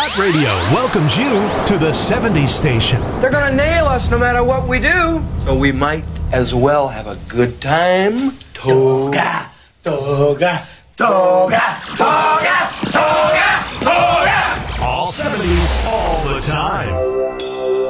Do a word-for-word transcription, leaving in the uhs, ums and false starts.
Cat Radio welcomes you to the seventies station. They're gonna nail us no matter what we do, so we might as well have a good time. Toga, toga, toga, toga.